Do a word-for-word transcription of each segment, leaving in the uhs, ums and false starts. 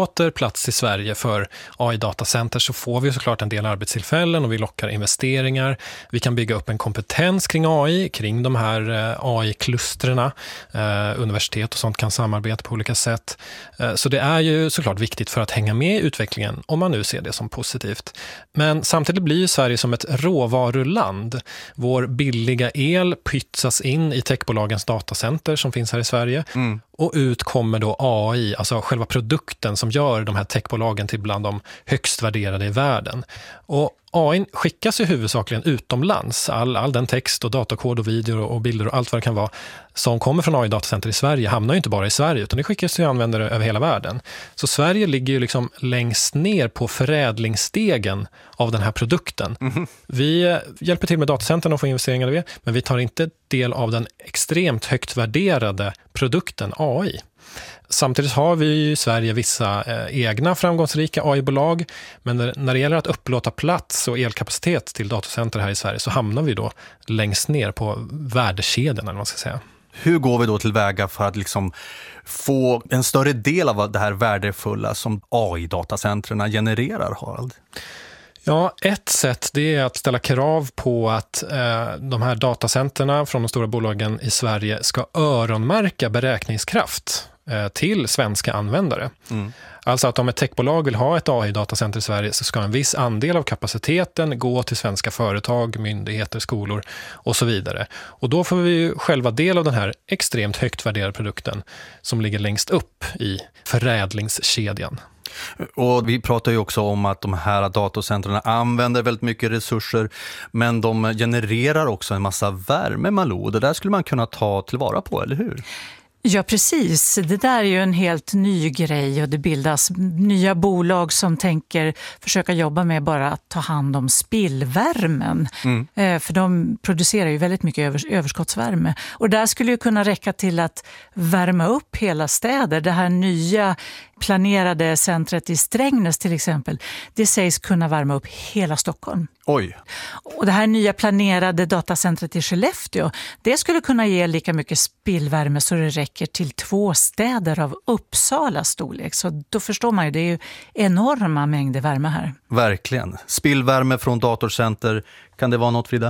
tillåter plats i Sverige för A I-datacenter så får vi såklart en del arbetstillfällen och vi lockar investeringar. Vi kan bygga upp en kompetens kring A I, kring de här A I-klusterna. Eh, universitet och sånt kan samarbeta på olika sätt. Eh, så det är ju såklart viktigt för att hänga med i utvecklingen om man nu ser det som positivt. Men samtidigt blir ju Sverige som ett råvaruland. Vår billiga el pytsas in i techbolagens datacenter som finns här i Sverige. Mm. Och ut kommer då A I, alltså själva produkten som gör de här techbolagen till bland de högst värderade i världen. Och A I skickas ju huvudsakligen utomlands. All, all den text och datakod och videor och bilder och allt vad det kan vara som kommer från A I-datacenter i Sverige hamnar ju inte bara i Sverige utan det skickas till användare över hela världen. Så Sverige ligger ju liksom längst ner på förädlingsstegen av den här produkten. Mm-hmm. Vi hjälper till med datacentern och får investeringar i det, men vi tar inte del av den extremt högt värderade produkten A I. Samtidigt har vi i Sverige vissa eh, egna framgångsrika A I-bolag, men när, när det gäller att upplåta plats och elkapacitet till datacenter här i Sverige så hamnar vi då längst ner på värdekedjan, eller vad man ska säga. Hur går vi då tillväga för att liksom få en större del av det här värdefulla som A I-datacentren genererar, Harald? Ja, ett sätt det är att ställa krav på att eh, de här datacenterna från de stora bolagen i Sverige ska öronmärka beräkningskraft eh, till svenska användare. Mm. Alltså att om ett techbolag vill ha ett A I-datacenter i Sverige så ska en viss andel av kapaciteten gå till svenska företag, myndigheter, skolor och så vidare. Och då får vi ju själva del av den här extremt högt värderade produkten som ligger längst upp i förädlingskedjan. Och vi pratar ju också om att de här datacentren använder väldigt mycket resurser, men de genererar också en massa värme, Malou. Det där skulle man kunna ta tillvara på, eller hur? Ja, precis. Det där är ju en helt ny grej och det bildas nya bolag som tänker försöka jobba med bara att ta hand om spillvärmen. Mm. Eh, för de producerar ju väldigt mycket övers- överskottsvärme. Och där skulle ju kunna räcka till att värma upp hela städer. Det här nya planerade centret i Strängnäs till exempel, det sägs kunna värma upp hela Stockholm. Oj. Och det här nya planerade datacentret i Skellefteå, det skulle kunna ge lika mycket spillvärme så det räcker till två städer av Uppsala storlek. Så då förstår man ju, det är ju enorma mängder värme här. Verkligen. Spillvärme från datorcenter, kan det vara något, Frida?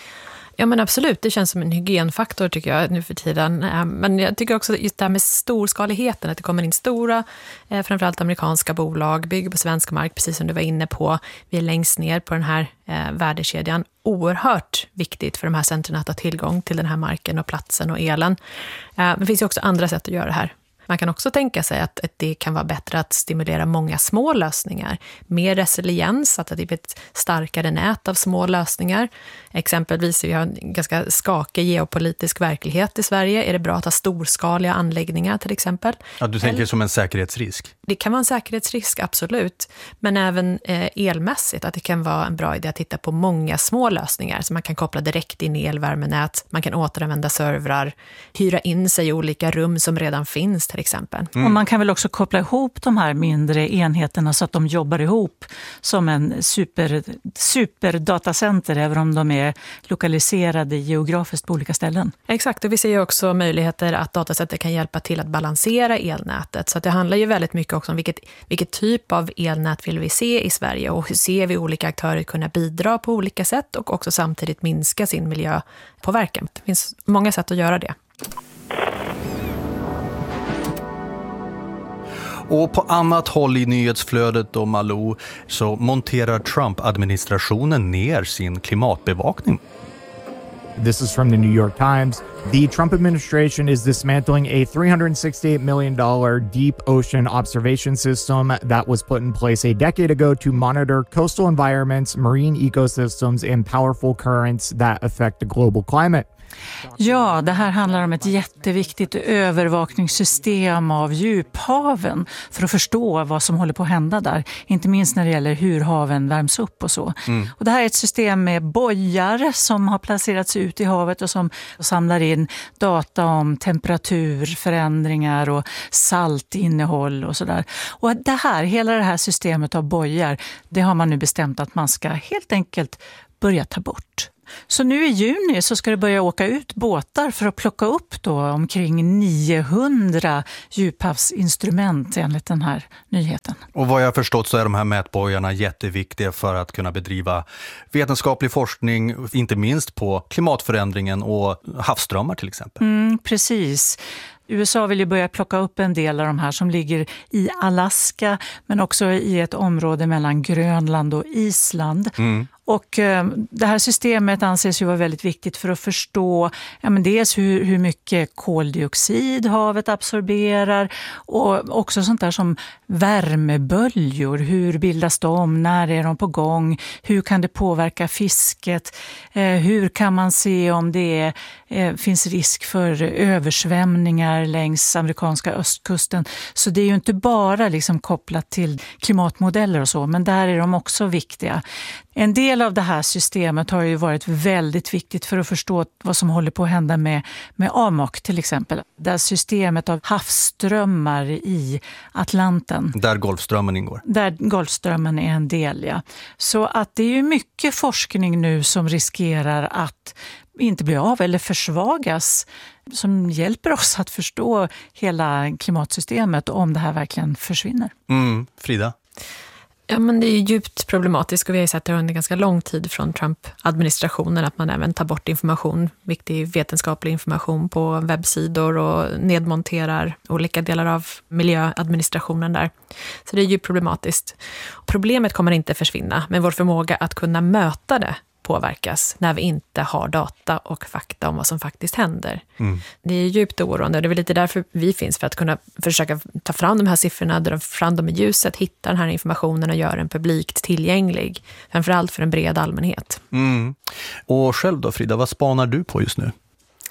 Ja, men absolut, det känns som en hygienfaktor tycker jag nu för tiden. Men jag tycker också just det här med storskaligheten, att det kommer in stora, framförallt amerikanska bolag, bygger på svensk mark, precis som du var inne på. Vi är längst ner på den här eh, värdekedjan. Oerhört viktigt för de här centren att ha tillgång till den här marken och platsen och elen. Eh, men det finns ju också andra sätt att göra det här. Man kan också tänka sig att det kan vara bättre att stimulera många små lösningar. Mer resiliens, att det blir ett starkare nät av små lösningar. Exempelvis, vi har en ganska skakig geopolitisk verklighet i Sverige. Är det bra att ha storskaliga anläggningar till exempel? Ja, du tänker Eller, som en säkerhetsrisk? Det kan vara en säkerhetsrisk, absolut. Men även eh, elmässigt, att det kan vara en bra idé att titta på många små lösningar. Så man kan koppla direkt in i elvärmenät, man kan återanvända servrar, hyra in sig i olika rum som redan finns till exempel. Mm. Och man kan väl också koppla ihop de här mindre enheterna så att de jobbar ihop som en super, superdatacenter, även om de är lokaliserade geografiskt på olika ställen. Exakt, och vi ser ju också möjligheter att datacenter kan hjälpa till att balansera elnätet. Så att det handlar ju väldigt mycket också om vilket, vilket typ av elnät vill vi se i Sverige och hur ser vi olika aktörer kunna bidra på olika sätt och också samtidigt minska sin miljöpåverkan. Det finns många sätt att göra det. Och på annat håll i nyhetsflödet då, Malou, så monterar Trump-administrationen ner sin klimatbevakning. This is from the New York Times. The Trump administration is dismantling a three hundred sixty-eight million dollars deep ocean observation system that was put in place a decade ago to monitor coastal environments, marine ecosystems, and powerful currents that affect the global climate. Ja, det här handlar om ett jätteviktigt övervakningssystem av djuphaven för att förstå vad som håller på att hända där. Inte minst när det gäller hur haven värms upp och så. Mm. Och det här är ett system med bojar som har placerats ut i havet och som samlar in data om temperaturförändringar och saltinnehåll och sådär. Och det här, hela det här systemet av bojar, det har man nu bestämt att man ska helt enkelt börja ta bort. Så nu i juni så ska det börja åka ut båtar för att plocka upp då omkring niohundra djuphavsinstrument enligt den här nyheten. Och vad jag har förstått så är de här mätbojarna jätteviktiga för att kunna bedriva vetenskaplig forskning, inte minst på klimatförändringen och havsströmmar till exempel. Mm, precis. U S A vill ju börja plocka upp en del av de här som ligger i Alaska men också i ett område mellan Grönland och Island. Mm. Och eh, det här systemet anses ju vara väldigt viktigt för att förstå ja, men dels hur, hur mycket koldioxid havet absorberar och också sånt där som värmeböljor. Hur bildas de? När är de på gång? Hur kan det påverka fisket? Eh, hur kan man se om det eh, finns risk för översvämningar längs amerikanska östkusten? Så det är ju inte bara liksom kopplat till klimatmodeller och så, men där är de också viktiga. En del av det här systemet har ju varit väldigt viktigt för att förstå vad som håller på att hända med, med A M O C till exempel. Det systemet av havsströmmar i Atlanten. Där Golfströmmen ingår. Där Golfströmmen är en del, ja. Så att det är ju mycket forskning nu som riskerar att inte bli av eller försvagas som hjälper oss att förstå hela klimatsystemet om det här verkligen försvinner. Mm, Frida? Ja, men det är djupt problematiskt och vi har ju sett det under ganska lång tid från Trump-administrationen att man även tar bort information, viktig vetenskaplig information på webbsidor och nedmonterar olika delar av miljöadministrationen där. Så det är djupt problematiskt. Problemet kommer inte försvinna, men vår förmåga att kunna möta det påverkas när vi inte har data och fakta om vad som faktiskt händer. Mm. Det är djupt oroande och det är väl lite därför vi finns, för att kunna försöka ta fram de här siffrorna, dra fram dem i ljuset, hitta den här informationen och göra den publikt tillgänglig. Framförallt för en bred allmänhet. Mm. Och själv då Frida, vad spanar du på just nu?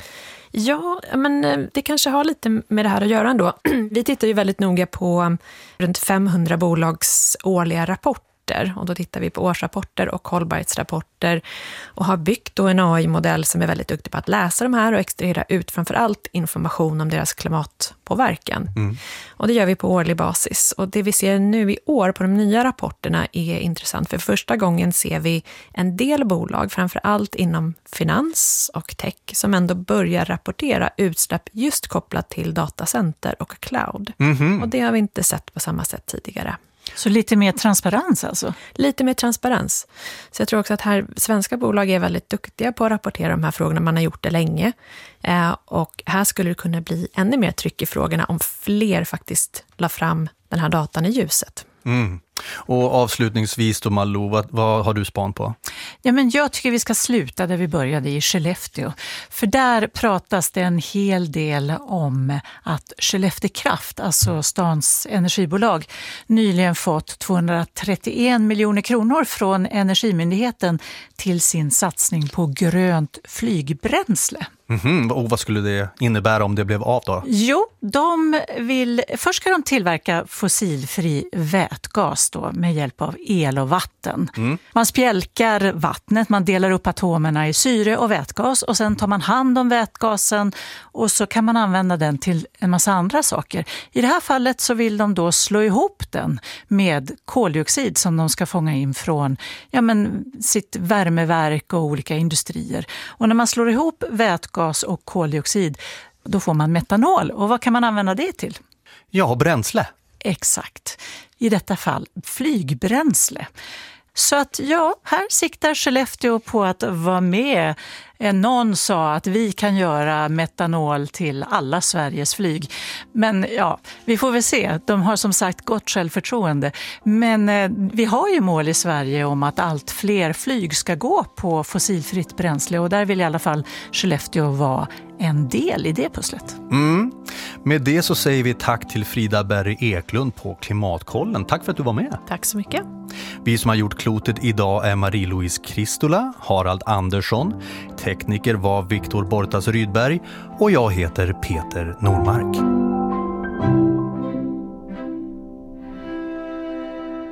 Ja, men det kanske har lite med det här att göra ändå. Vi tittar ju väldigt noga på runt femhundra bolags årliga rapporter. Och då tittar vi på årsrapporter och hållbarhetsrapporter och har byggt då en A I-modell som är väldigt duktig på att läsa de här och extrahera ut framförallt information om deras klimatpåverkan. Mm. Och det gör vi på årlig basis. Och det vi ser nu i år på de nya rapporterna är intressant. För första gången ser vi en del bolag, framförallt inom finans och tech, som ändå börjar rapportera utsläpp just kopplat till datacenter och cloud. Mm-hmm. Och det har vi inte sett på samma sätt tidigare. Så lite mer transparens alltså? Lite mer transparens. Så jag tror också att här svenska bolag är väldigt duktiga på att rapportera de här frågorna. Man har gjort det länge. Eh, och här skulle det kunna bli ännu mer tryck i frågorna om fler faktiskt la fram den här datan i ljuset. Mm. Och avslutningsvis då Malou, vad, vad har du span på? Ja, men jag tycker vi ska sluta där vi började i Skellefteå. För där pratas det en hel del om att Skellefteå Kraft, alltså stans energibolag, nyligen fått tvåhundratrettioen miljoner kronor från Energimyndigheten till sin satsning på grönt flygbränsle. Mm-hmm. Och vad skulle det innebära om det blev av då? Jo, de vill, först ska de tillverka fossilfri vätgas då, med hjälp av el och vatten. Mm. Man spjälkar vattnet, man delar upp atomerna i syre och vätgas och sen tar man hand om vätgasen och så kan man använda den till en massa andra saker. I det här fallet så vill de då slå ihop den med koldioxid som de ska fånga in från ja, men, sitt värmeverk och olika industrier. Och när man slår ihop vätgas och koldioxid, då får man metanol. Och vad kan man använda det till? Ja, bränsle. Exakt. I detta fall flygbränsle. Så att ja, här siktar Skellefteå på att vara med. Någon sa att vi kan göra metanol till alla Sveriges flyg. Men ja, vi får väl se. De har som sagt gott självförtroende. Men eh, vi har ju mål i Sverige om att allt fler flyg ska gå på fossilfritt bränsle. Och där vill i alla fall Skellefteå vara en del i det pusslet. Mm. Med det så säger vi tack till Frida Berry Eklund på Klimatkollen. Tack för att du var med. Tack så mycket. Vi som har gjort klotet idag är Marie-Louise Kristula, Harald Andersson, tekniker var Viktor Bortas Rydberg och jag heter Peter Normark.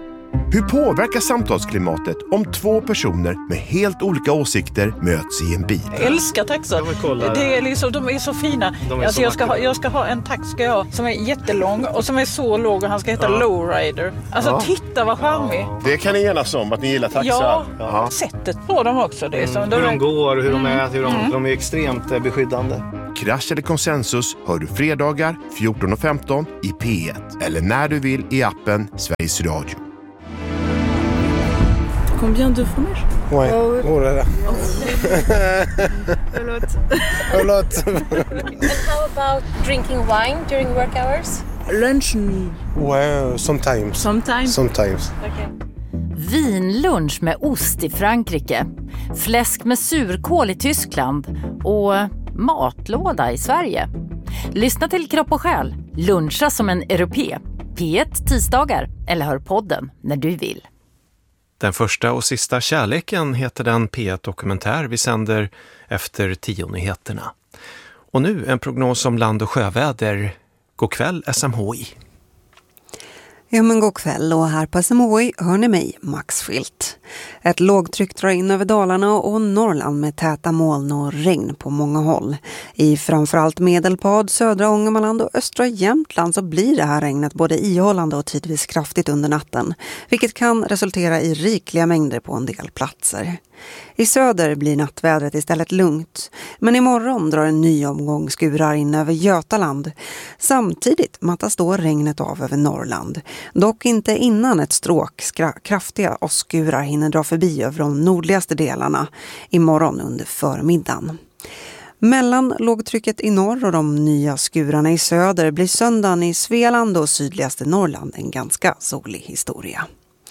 Hur påverkar samtalsklimatet om två personer med helt olika åsikter möts i en bil? Jag älskar taxar. Det är liksom, de är så fina. Är alltså så jag, ska ha, jag ska ha en tax ska jag ha, som är jättelång och som är så låg och han ska heta ja. Lowrider. Alltså ja. Titta vad charmig. Det kan ni enas om att ni gillar taxar. Ja, ja. Sättet på dem också. Det är som, mm, hur de, de går, hur de äter, hur de, mm. de är extremt beskyddande. Krasch eller konsensus hör du fredagar fjorton och femton i P ett. Eller när du vill i appen Sveriges Radio. Combien de fromage? Ouais. Oh, oh là là. A lot. A lot. And how about drinking wine during work hours? Lunch? Ouais, sometimes. Sometimes? Sometimes. Okay. Vinlunch med ost i Frankrike, fläsk med surkål i Tyskland och matlåda i Sverige. Lyssna till Kropp och själ, luncha som en europé. P ett tisdagar eller hör podden när du vill. Den första och sista kärleken heter den P ett-dokumentär vi sänder efter tio-nyheterna. Och nu en prognos om land- och sjöväder. God kväll S M H I. Ja men god kväll, och här på S M H I hör ni mig, Max Schilt. Ett lågtryck drar in över Dalarna och Norrland med täta moln och regn på många håll. I framförallt Medelpad, södra Ångermanland och östra Jämtland så blir det här regnet både ihållande och tidvis kraftigt under natten, vilket kan resultera i rikliga mängder på en del platser. I söder blir nattvädret istället lugnt, men imorgon drar en ny omgång skurar in över Götaland. Samtidigt mattas då regnet av över Norrland, dock inte innan ett stråk skra- kraftiga åskskurar hinner dra förbi över de nordligaste delarna imorgon under förmiddagen. Mellan lågtrycket i norr och de nya skurarna i söder blir söndagen i Svealand och sydligaste Norrland en ganska solig historia.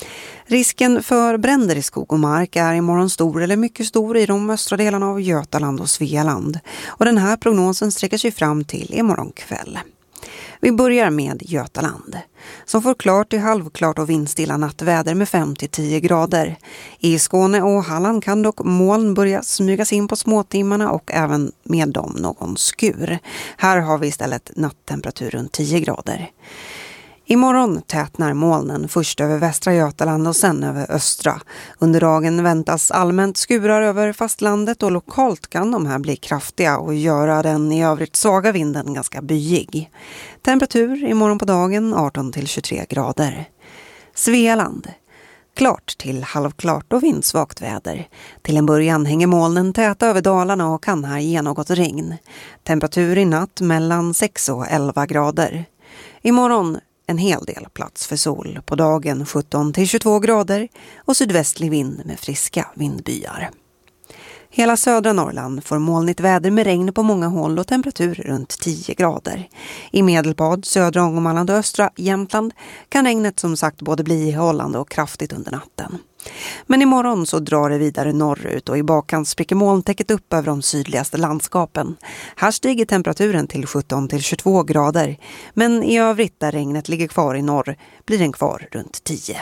Risken för bränder i skog och mark är imorgon stor eller mycket stor i de östra delarna av Götaland och Svealand. Och den här prognosen sträcker sig fram till imorgon kväll. Vi börjar med Götaland, som får klart till halvklart och vindstilla nattväder med fem till tio grader. I Skåne och Halland kan dock moln börja smygas in på småtimmarna och även med dem någon skur. Här har vi istället nattemperatur runt tio grader. Imorgon tätnar molnen först över västra Götaland och sen över östra. Under dagen väntas allmänt skurar över fastlandet och lokalt kan de här bli kraftiga och göra den i övrigt svaga vinden ganska byig. Temperatur imorgon på dagen arton till tjugotre grader. Svealand. Klart till halvklart och vindsvagt väder. Till en början hänger molnen täta över Dalarna och kan här ge något regn. Temperatur i natt mellan sex och elva grader. Imorgon en hel del plats för sol, på dagen sjutton till tjugotvå grader och sydvästlig vind med friska vindbyar. Hela södra Norrland får molnigt väder med regn på många håll och temperatur runt tio grader. I Medelpad, södra Ångermanland och östra Jämtland kan regnet som sagt både bli ihållande och kraftigt under natten. Men imorgon så drar det vidare norrut och i bakkant spricker molntäcket upp över de sydligaste landskapen. Här stiger temperaturen till sjutton till tjugotvå grader, men i övrigt där regnet ligger kvar i norr blir den kvar runt tio.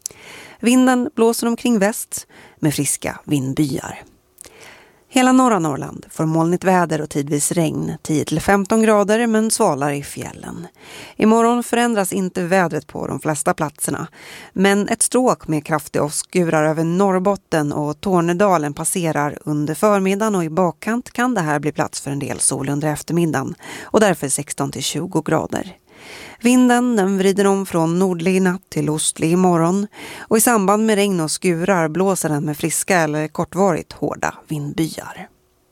Vinden blåser omkring väst med friska vindbyar. Hela norra Norrland får molnigt väder och tidvis regn, tio till femton grader men svalare i fjällen. Imorgon förändras inte vädret på de flesta platserna, men ett stråk med kraftiga åskskurar över Norrbotten och Tornedalen passerar under förmiddagen och i bakkant kan det här bli plats för en del sol under eftermiddagen och därför sexton till tjugo grader. Vinden den vrider om från nordlig natt till ostlig imorgon och i samband med regn och skurar blåser den med friska eller kortvarigt hårda vindbyar.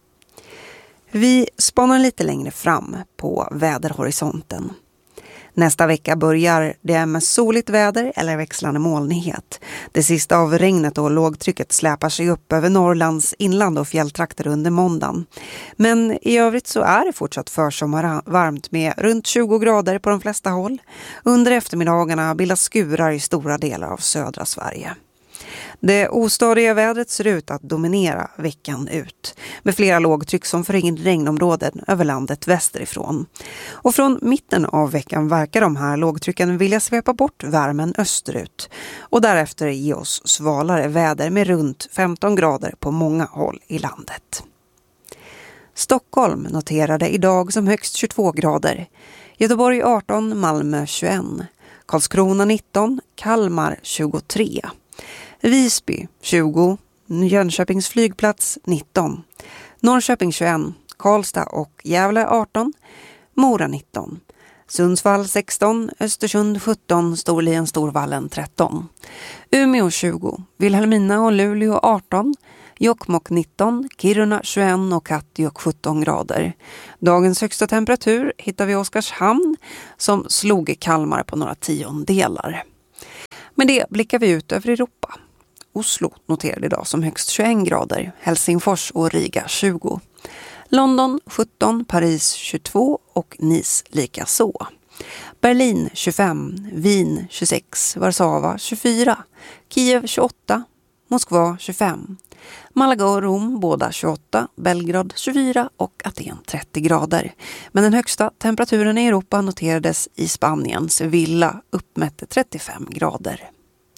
Vi spanar lite längre fram på väderhorisonten. Nästa vecka börjar det med soligt väder eller växlande molnighet. Det sista av regnet och lågtrycket släpar sig upp över Norrlands inland och fjälltrakter under måndagen. Men i övrigt så är det fortsatt försommar varmt med runt tjugo grader på de flesta håll. Under eftermiddagarna bildas skurar i stora delar av södra Sverige. Det ostadiga vädret ser ut att dominera veckan ut, med flera lågtryck som för in regnområden över landet västerifrån. Och från mitten av veckan verkar de här lågtrycken vilja svepa bort värmen österut och därefter ge oss svalare väder med runt femton grader på många håll i landet. Stockholm noterade idag som högst tjugotvå grader, Göteborg arton, Malmö tjugoett, Karlskrona nitton, Kalmar tjugotre, Visby tjugo, Jönköpings flygplats nitton, Norrköping tjugoett, Karlstad och Gävle arton, Mora nitton, Sundsvall sexton, Östersund sjutton, Storlien Storvallen tretton, Umeå tjugo, Vilhelmina och Luleå arton, Jokkmokk nitton, Kiruna tjugoett och Kattegatt sjutton grader. Dagens högsta temperatur hittar vi i Oskarshamn som slog Kalmar på några tiondelar. Med det blickar vi ut över Europa. Oslo noterade idag som högst tjugoett grader, Helsingfors och Riga tjugo. London sjutton, Paris tjugotvå och Nice lika så. Berlin tjugofem, Wien tjugosex, Warszawa tjugofyra, Kiev tjugoåtta, Moskva tjugofem, Malaga och Rom båda tjugoåtta, Belgrad tjugofyra och Aten trettio grader. Men den högsta temperaturen i Europa noterades i Spaniens Sevilla, uppmätte trettiofem grader.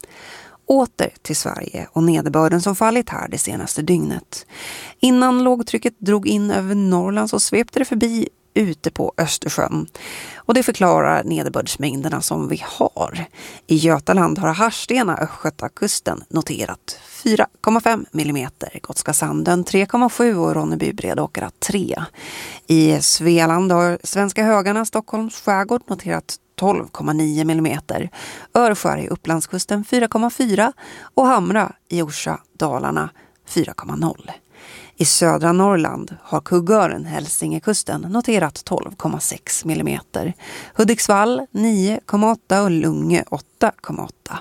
Åter till Sverige och nederbörden som fallit här det senaste dygnet. Innan lågtrycket drog in över Norrland så svepte det förbi ute på Östersjön. Och det förklarar nederbördsmängderna som vi har. I Götaland har Harstena, Östgötakusten, noterat fyra komma fem millimeter, Gotska Sanden tre komma sju och Ronneby Bredåkra tre. I Svealand har Svenska Högarna, Stockholms skärgård, noterat tolv komma nio millimeter, Örskär i Upplandskusten fyra komma fyra och Hamra i Orsa, Dalarna fyra komma noll. I södra Norrland har Kuggören, Hälsingekusten, noterat tolv komma sex millimeter, Hudiksvall nio komma åtta och Lunge åtta komma åtta.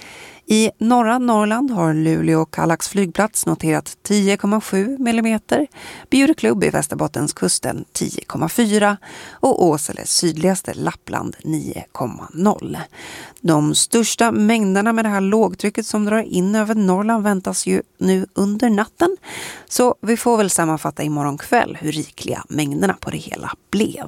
I norra Norrland har Luleå och Kallax flygplats noterat tio komma sju millimeter, Bjureklubb i Västerbottenskusten tio komma fyra och Åsele sydligaste Lappland nio komma noll. De största mängderna med det här lågtrycket som drar in över Norrland väntas ju nu under natten, så vi får väl sammanfatta imorgon kväll hur rikliga mängderna på det hela blev.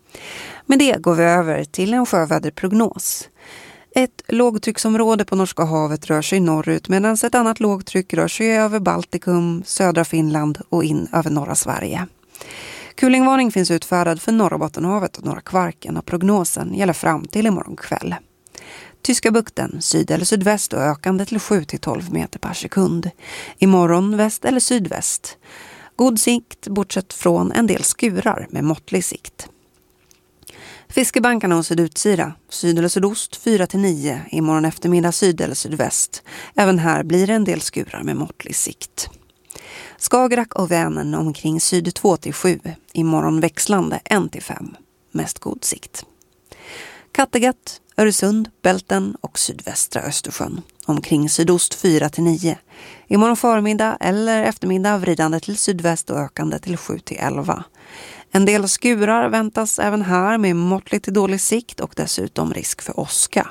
Med det går vi över till en sjöväderprognos. Ett lågtrycksområde på Norska havet rör sig norrut medan ett annat lågtryck rör sig över Baltikum, södra Finland och in över norra Sverige. Kulingvarning finns utfärdad för norra Bottenhavet och norra Kvarken och prognosen gäller fram till imorgon kväll. Tyska bukten, syd eller sydväst och ökande till sju till tolv meter per sekund. Imorgon väst eller sydväst. God sikt bortsett från en del skurar med måttlig sikt. Fiskebankarna och sydutsida, syd eller sydost fyra till nio, imorgon eftermiddag syd eller sydväst. Även här blir det en del skurar med måttlig sikt. Skagerrak och Vänern omkring syd två till sju, imorgon växlande ett till fem, mest god sikt. Kattegatt, Öresund, Bälten och sydvästra Östersjön, omkring sydost fyra till nio. Imorgon förmiddag eller eftermiddag vridande till sydväst och ökande till sju till elva. En del skurar väntas även här med måttligt till dålig sikt och dessutom risk för åska.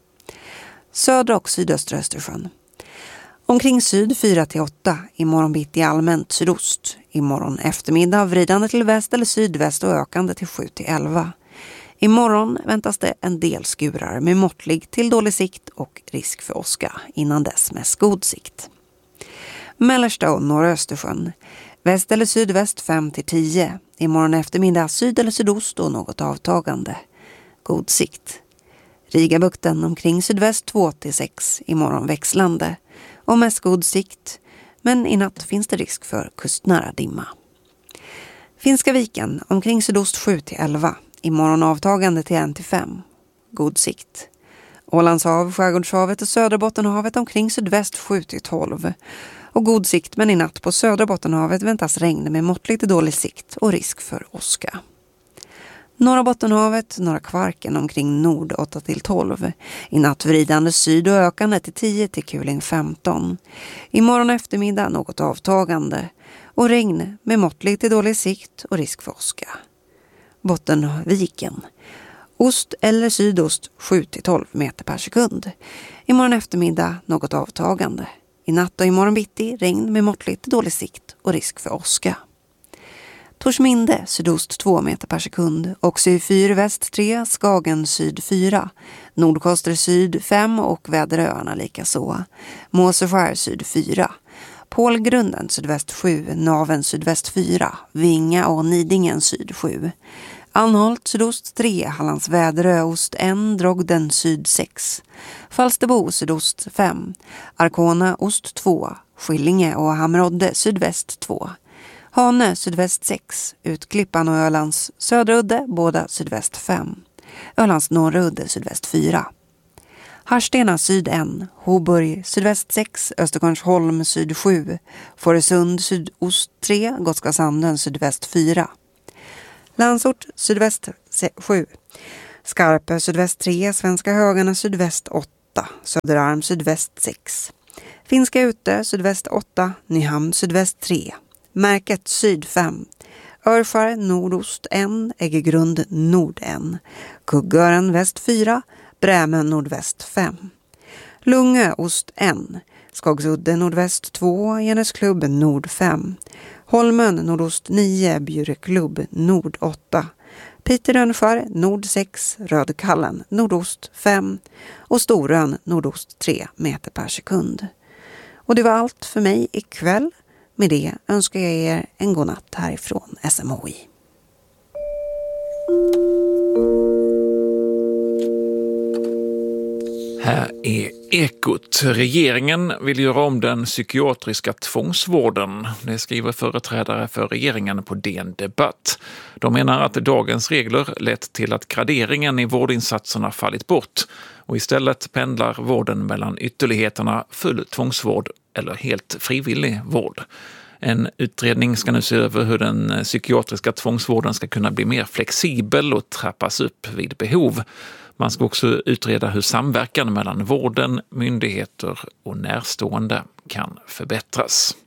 Södra och sydöstra Östersjön. Omkring syd fyra till åtta, imorgon bitti allmänt sydost. Imorgon eftermiddag vridande till väst eller sydväst och ökande till sju till elva. Imorgon väntas det en del skurar med måttlig till dålig sikt och risk för åska, innan dess mest god sikt. Mellersta och norra Östersjön. Väst eller sydväst fem till tio. Imorgon eftermiddag syd eller sydost och något avtagande. God sikt. Rigabukten omkring sydväst två till sex. Imorgon växlande. Och mest god sikt. Men i natt finns det risk för kustnära dimma. Finska viken omkring sydost sju till elva. Imorgon avtagande till ett till fem. God sikt. Ålandshav, Skärgårdshavet och södra Bottenhavet omkring sydväst sju till tolv. Och god sikt, men i natt på södra Bottenhavet väntas regn med måttligt dålig sikt och risk för åska. Norra Bottenhavet, norra Kvarken omkring nord åtta till tolv. I natt vridande syd och ökande till tio till kuling femton. Imorgon eftermiddag något avtagande och regn med måttligt till dålig sikt och risk för åska. Bottenviken. Ost eller sydost sju till tolv meter per sekund. Imorgon eftermiddag något avtagande. I natt och imorgon bitti regn med måttligt dålig sikt och risk för åska. Torsminde sydost två meter per sekund. Också fyr väst tre, Skagen syd fyra. Nordkoster syd fem och Väderöarna lika så. Måseskär syd fyra. Pålgrunden sydväst sju, Naven sydväst fyra. Vinga och Nidingen syd sju. Anholt sydost tre, Hallands Väderö ost en, Drogden syd sex. Falsterbo sydost fem, Arkona ost två, Skillinge och Hamrodde sydväst två. Hane sydväst sex, Utklippan och Ölands södra udde båda sydväst fem. Ölands norra udde sydväst fyra. Harstena syd en, Hoburg sydväst sex, Östergårdsholm syd sju, Fårösund sydost tre, Gotska Sanden sydväst fyra. Landsort sydväst sju, Skarpö sydväst tre, Svenska Högarna sydväst åtta, Söderarm sydväst sex. Finska Ute sydväst åtta, Nyhamn sydväst tre, Märket syd fem, Örfar nordost en, Äggegrund nord en, Kuggören väst fyra, Brämen nordväst fem. Lungö ost en, Skogsudde nordväst två, Genesklubb nord fem. Holmön nordost nio, Bjureklubb nord åtta. Piterönskär nord sex, Rödkallen nordost fem och Storön nordost tre meter per sekund. Och det var allt för mig ikväll. Med det önskar jag er en god natt härifrån S M H I. Här är Ekot. Regeringen vill göra om den psykiatriska tvångsvården. Det skriver företrädare för regeringen på D N Debatt. De menar att dagens regler lett till att graderingen i vårdinsatserna fallit bort och istället pendlar vården mellan ytterligheterna full tvångsvård eller helt frivillig vård. En utredning ska nu se över hur den psykiatriska tvångsvården ska kunna bli mer flexibel och trappas upp vid behov. Man ska också utreda hur samverkan mellan vården, myndigheter och närstående kan förbättras.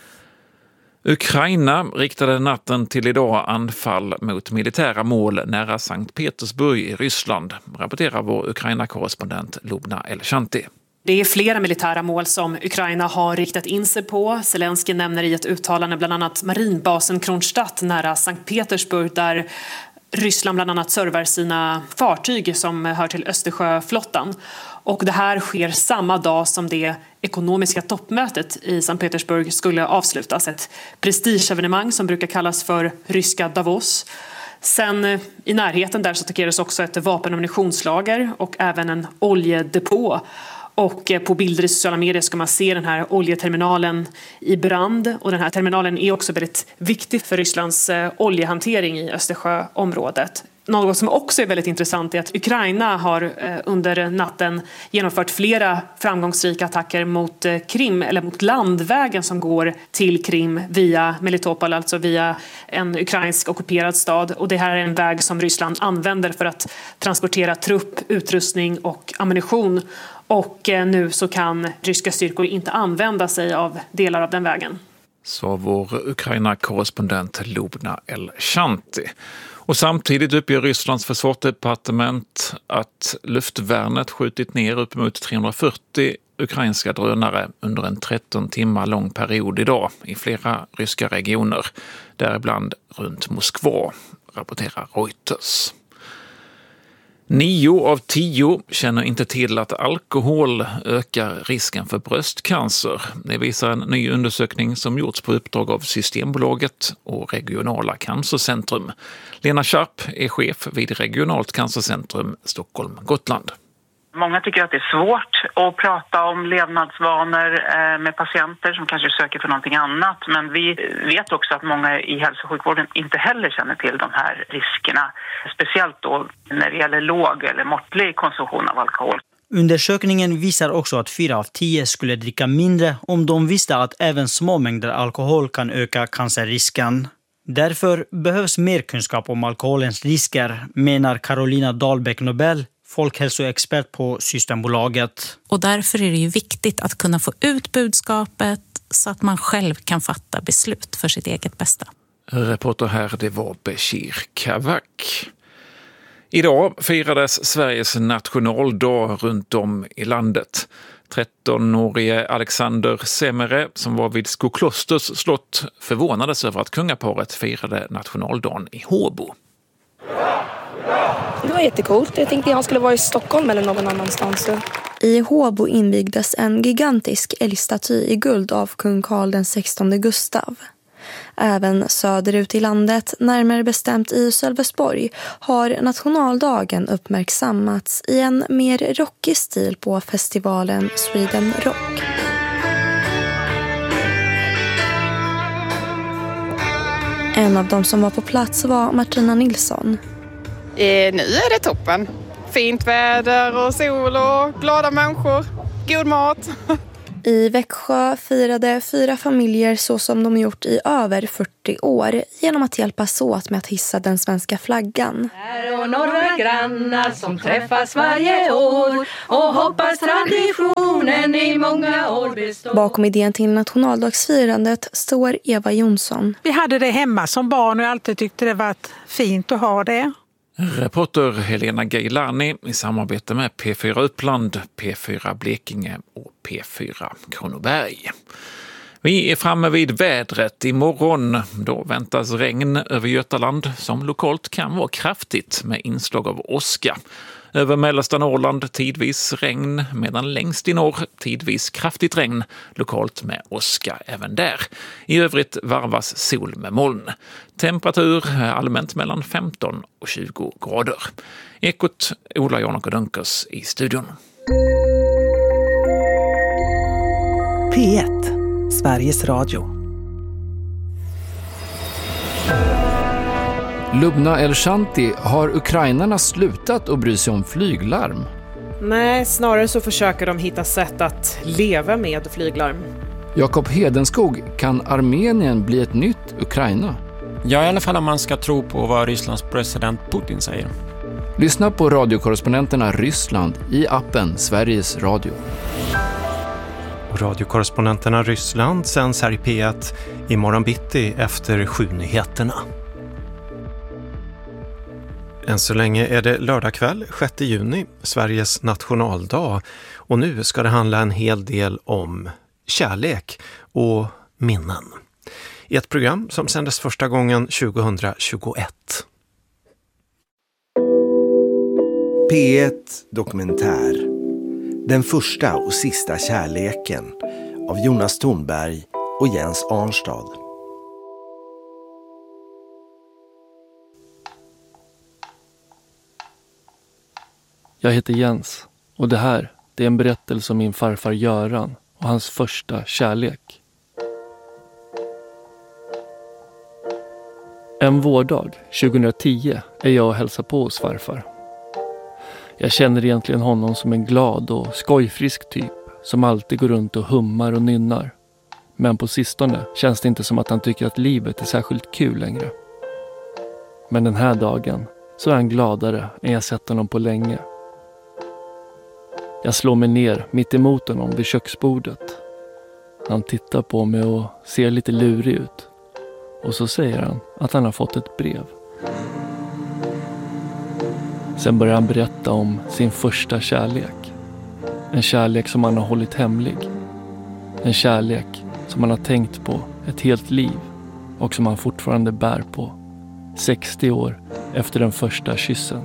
Ukraina riktade natten till idag anfall mot militära mål nära Sankt Petersburg i Ryssland, rapporterar vår Ukraina-korrespondent Lubna Elshanti. Det är flera militära mål som Ukraina har riktat in sig på. Zelensky nämner i ett uttalande bland annat marinbasen Kronstadt nära Sankt Petersburg där Ryssland bland annat servar sina fartyg som hör till Östersjöflottan. Och det här sker samma dag som det ekonomiska toppmötet i Sankt Petersburg skulle avslutas. Ett prestigeevenemang som brukar kallas för ryska Davos. Sen i närheten där så attackeras också ett vapen- och ammunitionslager och även en oljedepå. Och på bilder i sociala medier ska man se den här oljeterminalen i brand. Och den här terminalen är också väldigt viktig för Rysslands oljehantering i Östersjöområdet. Något som också är väldigt intressant är att Ukraina har under natten genomfört flera framgångsrika attacker mot Krim, eller mot landvägen som går till Krim via Melitopol, alltså via en ukrainsk ockuperad stad. Och det här är en väg som Ryssland använder för att transportera trupp, utrustning och ammunition. Och nu så kan ryska styrkor inte använda sig av delar av den vägen. Så vår Ukraina-korrespondent Lubna Elshanti. Och samtidigt uppger Rysslands försvarsdepartement att luftvärnet skjutit ner upp mot trehundrafyrtio ukrainska drönare under en tretton timmar lång period idag i flera ryska regioner, däribland runt Moskva, rapporterar Reuters. Nio av tio känner inte till att alkohol ökar risken för bröstcancer. Det visar en ny undersökning som gjorts på uppdrag av Systembolaget och regionala cancercentrum. Lena Sharp är chef vid regionalt cancercentrum Stockholm-Gotland. Många tycker att det är svårt att prata om levnadsvanor med patienter som kanske söker för någonting annat. Men vi vet också att många i hälso- och sjukvården inte heller känner till de här riskerna. Speciellt då när det gäller låg eller måttlig konsumtion av alkohol. Undersökningen visar också att fyra av tio skulle dricka mindre om de visste att även små mängder alkohol kan öka cancerrisken. Därför behövs mer kunskap om alkoholens risker, menar Carolina Dahlbäck-Nobel, folkhälsoexpert på Systembolaget. Och därför är det ju viktigt att kunna få ut budskapet så att man själv kan fatta beslut för sitt eget bästa. Reporter här, det var Bashir Kavak. Idag firades Sveriges nationaldag runt om i landet. trettonårige Alexander Semere, som var vid Skoklosters slott, förvånades över att kungaparet firade nationaldagen i Håbo. Det var jättecoolt. Jag tänkte att han skulle vara i Stockholm eller någon annanstans. I Håbo invigdes en gigantisk älgstaty i guld av kung Karl den sextonde Gustav. Även söderut i landet, närmare bestämt i Sölvesborg, har nationaldagen uppmärksammats i en mer rockig stil på festivalen Sweden Rock. En av dem som var på plats var Martina Nilsson. Eh, nu är det toppen. Fint väder och sol och glada människor. God mat. I Växjö firade fyra familjer så som de gjort i över fyrtio år genom att hjälpas åt med att hissa den svenska flaggan. Här och några grannar som träffas varje år och hoppas traditionen i många år består. Bakom idén till nationaldagsfirandet står Eva Jonsson. Vi hade det hemma som barn och jag alltid tyckte det var fint att ha det. Reporter Helena Gailani i samarbete med P fyra Uppland, P fyra Blekinge och P fyra Kronoberg. Vi är framme vid vädret imorgon. Då väntas regn över Götaland som lokalt kan vara kraftigt med inslag av åska. Över mellersta Norrland tidvis regn, medan längst i norr tidvis kraftigt regn, lokalt med åska även där. I övrigt varvas sol med moln. Temperatur allmänt mellan femton och tjugo grader. Ekot Ola Janok Dunkers i studion. P ett, Sveriges Radio. Lubna El-Shanti, har ukrainarna slutat att bry sig om flyglarm? Nej, snarare så försöker de hitta sätt att leva med flyglarm. Jakob Hedenskog, kan Armenien bli ett nytt Ukraina? Ja, i alla fall om man ska tro på vad Rysslands president Putin säger. Lyssna på radiokorrespondenterna Ryssland i appen Sveriges Radio. Radiokorrespondenterna Ryssland sänds här i P ett imorgon bitti efter sju nyheterna. Än så länge är det lördag kväll, sjätte juni, Sveriges nationaldag. Och nu ska det handla en hel del om kärlek och minnen. I ett program som sändes första gången tjugohundratjugoett. P ett Dokumentär. Den första och sista kärleken av Jonas Thornberg och Jens Arnstad. Jag heter Jens och det här, det är en berättelse om min farfar Göran och hans första kärlek. En vårdag, tjugohundratio, är jag och hälsar på hos farfar. Jag känner egentligen honom som en glad och skojfrisk typ som alltid går runt och hummar och nynnar. Men på sistone känns det inte som att han tycker att livet är särskilt kul längre. Men den här dagen så är han gladare än jag sett honom på länge. Jag slår mig ner mitt emot honom vid köksbordet. Han tittar på mig och ser lite lurig ut. Och så säger han att han har fått ett brev. Sen börjar han berätta om sin första kärlek. En kärlek som han har hållit hemlig. En kärlek som han har tänkt på ett helt liv och som han fortfarande bär på. sextio år efter den första kyssen.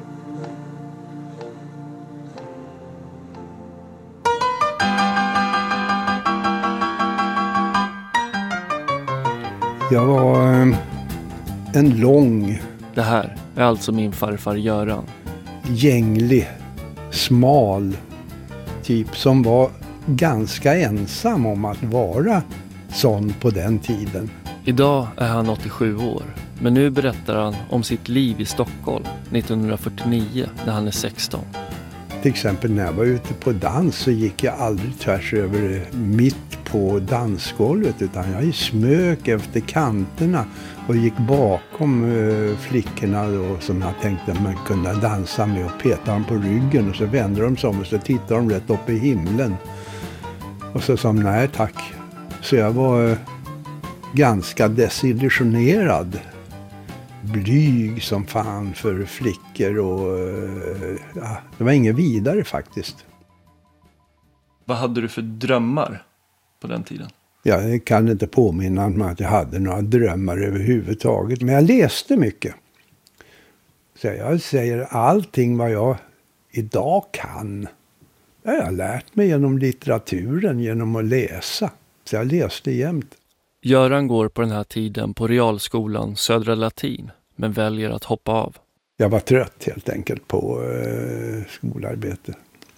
Jag var en lång... Det här är alltså min farfar Göran. Gänglig, smal typ som var ganska ensam om att vara sån på den tiden. Idag är han åttiosju år, men nu berättar han om sitt liv i Stockholm nittonhundrafyrtionio när han är sexton. Till exempel när jag var ute på dans så gick jag aldrig tvärs över mitt på dansgolvet utan jag smök efter kanterna och gick bakom uh, flickorna då, som jag tänkte man kunde dansa med och peta dem på ryggen och så vände de sig om och så tittade de rätt upp i himlen. Och så sa de nej tack. Så jag var uh, ganska desillusionerad. Blyg som fan för flickor och uh, ja, det var inget vidare faktiskt. Vad hade du för drömmar på den tiden? Jag kan inte påminna mig att jag hade några drömmar överhuvudtaget. Men jag läste mycket. Så jag säger allting vad jag idag kan. Jag har lärt mig genom litteraturen, genom att läsa. Så jag läste jämt. Göran går på den här tiden på realskolan Södra Latin, men väljer att hoppa av. Jag var trött helt enkelt på eh, skolarbete.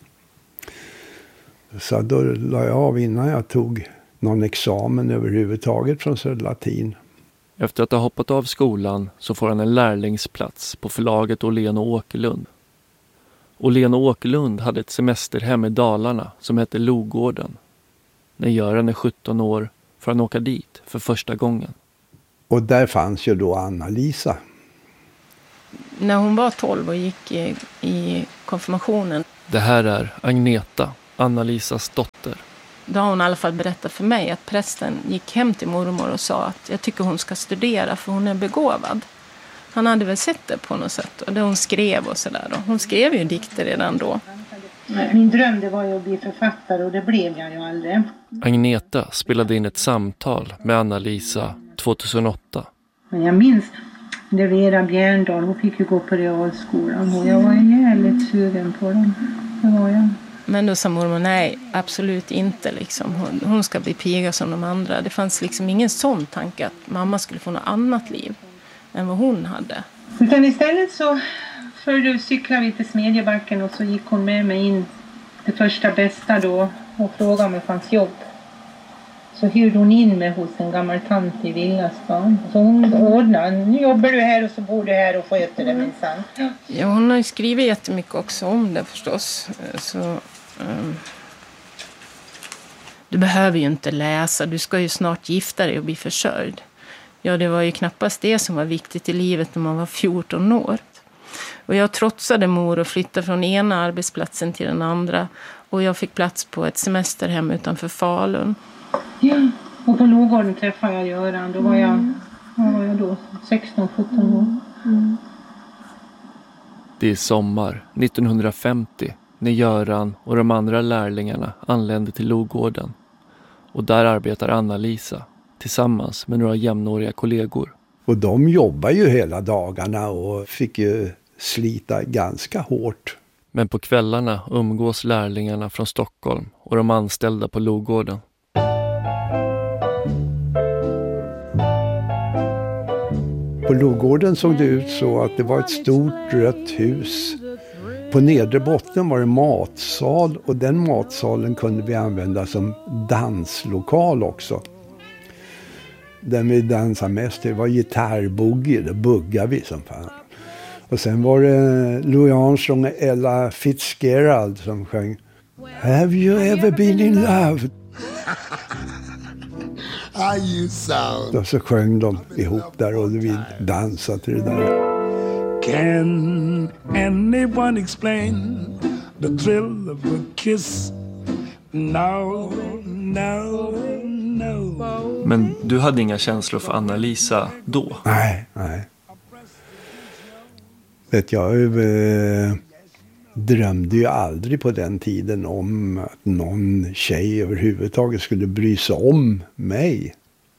Så då la jag av innan jag tog någon examen överhuvudtaget från Södra Latin. Efter att ha hoppat av skolan så får han en lärlingsplats på förlaget Åhlén och Åkerlund. Åhlén och Åkerlund hade ett semesterhem i Dalarna som hette Logården. När Göran är sjutton år får han åka dit för första gången. Och där fanns ju då Anna-Lisa. När hon var tolv och gick i, i konfirmationen. Det här är Agneta, Anna-Lisas dotter. Då har hon i alla fall berättat för mig att prästen gick hem till mormor och sa att jag tycker hon ska studera för hon är begåvad. Han hade väl sett det på något sätt och det hon skrev och sådär. Hon skrev ju dikter redan då. Min dröm det var ju att bli författare och det blev jag ju aldrig. Agneta spelade in ett samtal med Anna-Lisa tjugohundraåtta. Men jag minns det Vera Bjärndal, hon fick ju gå på realskolan och jag var ju jävligt sugen på den. Det var jag. Men då sa mormor, nej, absolut inte. Liksom. Hon, hon ska bli piga som de andra. Det fanns liksom ingen sån tanke att mamma skulle få något annat liv än vad hon hade. Utan istället så förde cyklade vi till Smedjebacken och så gick hon med mig in det första bästa då och frågade om det fanns jobb. Så hyrde hon in mig hos en gammal tant i Villastan. Så hon ordnade, nu jobbar du här och så bor du här och sköter det minsann. Ja, hon har ju skrivit jättemycket också om det förstås. Så, um, du behöver ju inte läsa, du ska ju snart gifta dig och bli försörjd. Ja, det var ju knappast det som var viktigt i livet när man var fjorton år. Och jag trotsade mor och flyttade från ena arbetsplatsen till den andra. Och jag fick plats på ett semesterhem utanför Falun. Ja, och på Logården träffade jag Göran. Då var jag, vad var jag då? sexton sjutton år. Mm. Det är sommar nittonhundrafemtio när Göran och de andra lärlingarna anlände till Logården. Och där arbetar Anna-Lisa tillsammans med några jämnåriga kollegor. Och de jobbar ju hela dagarna och fick ju slita ganska hårt. Men på kvällarna umgås lärlingarna från Stockholm och de anställda på Logården. På Logården såg det ut så att det var ett stort rött hus. På nedre botten var det matsal och den matsalen kunde vi använda som danslokal också. Den vi dansade mest det var gitarrboogie, det buggade vi som fan. Och sen var det Louis Armstrong och Ella Fitzgerald som sjöng Have you ever been in love? You sound. Och så sjöng de ihop där och vi dansade till det där. Can anyone explain the thrill of a kiss? No, no, no. Men du hade inga känslor för Anna-Lisa då? Nej, nej. Vet jag eh, drömde ju aldrig på den tiden om att någon tjej överhuvudtaget skulle bry sig om mig.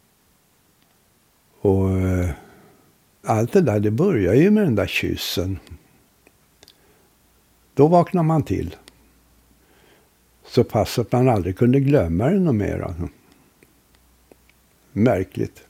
Och eh, allt det där, det börjar ju med den där kyssen. Då vaknar man till. Så pass att man aldrig kunde glömma det något mer. Alltså. Märkligt.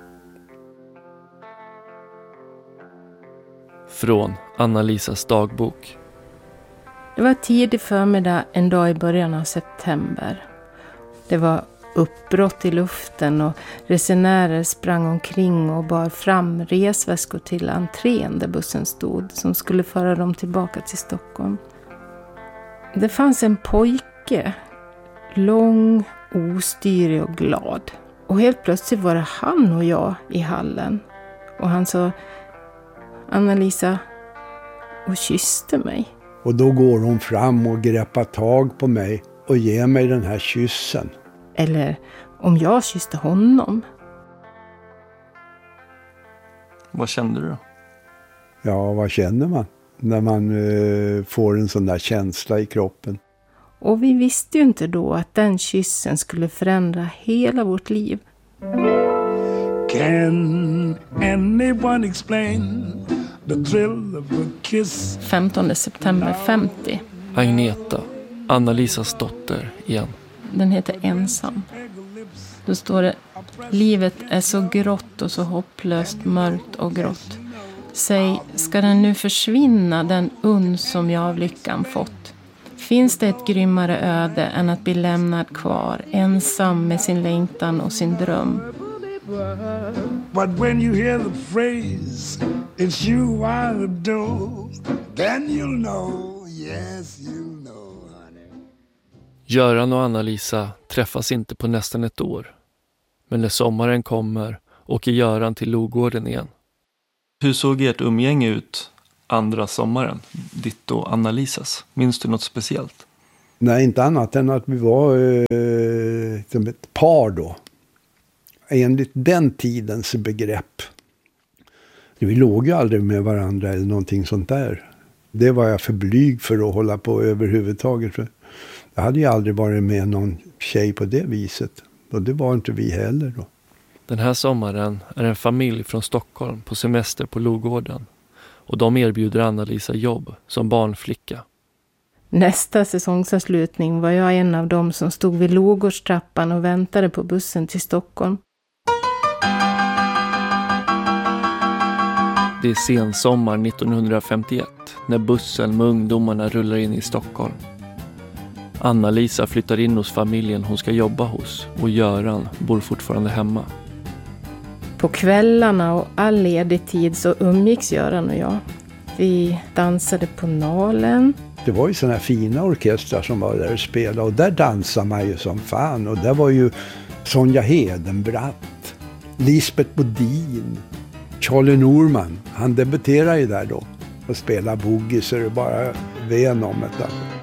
Från Anna-Lisas dagbok. Det var tidig förmiddag en dag i början av september. Det var uppbrott i luften och resenärer sprang omkring och bar fram resväskor till entrén där bussen stod som skulle föra dem tillbaka till Stockholm. Det fanns en pojke, lång, ostyrig och glad. Och helt plötsligt var det han och jag i hallen. Och han sa Anna-Lisa och kysste mig. Och då går hon fram och greppar tag på mig och ger mig den här kyssen. Eller om jag kysste honom. Vad kände du då? Ja, vad känner man när man eh, får en sån där känsla i kroppen? Och vi visste ju inte då att den kyssen skulle förändra hela vårt liv. Can anyone explain the thrill of a kiss? femtonde september femtio. Agneta, Anna-Lisas dotter igen. Den heter Ensam. Då står det Livet är så grått och så hopplöst mörkt och grått. Säg, ska den nu försvinna, den uns som jag av lyckan fått? Finns det ett grymmare öde än att bli lämnad kvar, ensam med sin längtan och sin dröm? But when you hear the phrase, it's you I adore, then you'll know, yes you'll know, honey. Göran och Anna-Lisa träffas inte på nästan ett år. Men när sommaren kommer åker Göran till Logården igen. Hur såg ert umgänge ut andra sommaren? Ditt och Anna-Lisas. Minns du något speciellt? Nej, inte annat än att vi var eh, som ett par då. Enligt den tidens begrepp. Vi låg ju aldrig med varandra eller någonting sånt där. Det var jag för blyg för att hålla på överhuvudtaget. Jag hade ju aldrig varit med någon tjej på det viset. Och det var inte vi heller då. Den här sommaren är en familj från Stockholm på semester på Logården. Och de erbjuder Anna-Lisa jobb som barnflicka. Nästa säsongsavslutning var jag en av dem som stod vid Logårdstrappan och väntade på bussen till Stockholm. Det är sensommar nittonhundrafemtioett när bussen med ungdomarna rullar in i Stockholm. Anna-Lisa flyttar in hos familjen hon ska jobba hos och Göran bor fortfarande hemma. På kvällarna och all ledig tid så umgicks Göran och jag. Vi dansade på Nalen. Det var ju såna här fina orkestrar som var där och spelade och där dansade man ju som fan. Och där var ju Sonja Hedenbratt, Lisbeth Bodin, Charlie Norman. Han debuterade ju där då och spelade boogie så det bara ven om ett.